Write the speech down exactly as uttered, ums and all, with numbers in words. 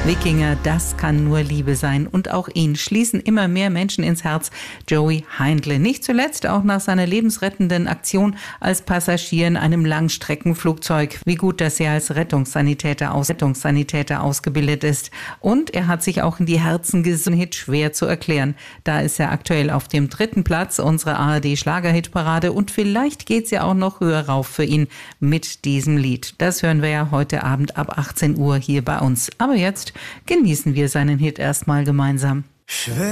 Wikinger, das kann nur Liebe sein. Und auch ihn schließen immer mehr Menschen ins Herz. Joey Heindle. Nicht zuletzt auch nach seiner lebensrettenden Aktion als Passagier in einem Langstreckenflugzeug. Wie gut, dass er als Rettungssanitäter, aus Rettungssanitäter ausgebildet ist. Und er hat sich auch in die Herzen gesungen. Hit schwer zu erklären. Da ist er aktuell auf dem dritten Platz unserer A R D-Schlagerhitparade. Und vielleicht geht's ja auch noch höher rauf für ihn mit diesem Lied. Das hören wir ja heute Abend ab achtzehn Uhr hier bei uns. Aber jetzt genießen wir seinen Hit erstmal gemeinsam. Schwer